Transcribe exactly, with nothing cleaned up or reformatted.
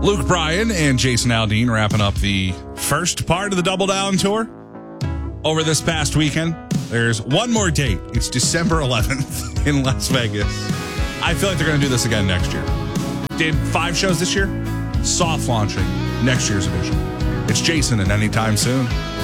Luke Bryan and Jason Aldean wrapping up the first part of the Double Down Tour over this past weekend. There's one more date. It's December eleventh in Las Vegas. I feel like they're going to do this again next year. Did five shows this year. Soft launching next year's edition. It's Jason and Anytime Soon.